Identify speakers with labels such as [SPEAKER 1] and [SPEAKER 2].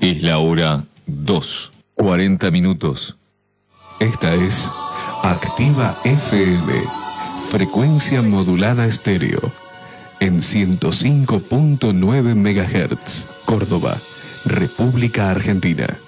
[SPEAKER 1] Es la hora 2:40 minutos. Esta es Activa FM, frecuencia modulada estéreo, en 105.9 MHz, Córdoba, República Argentina.